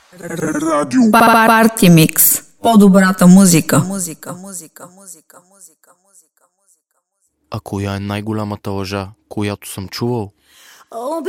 Парти микс. По-добрата музика. А коя е най-голямата лъжа, която съм чувал?